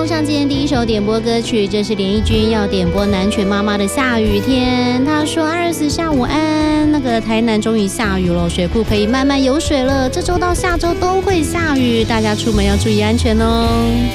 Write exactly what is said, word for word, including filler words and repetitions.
送上今天第一首点播歌曲，这是连奕君要点播南拳妈妈的下雨天。他说：“二十四下午安，那个台南终于下雨了，水库可以慢慢有水了。这周到下周都会下雨，大家出门要注意安全哦。”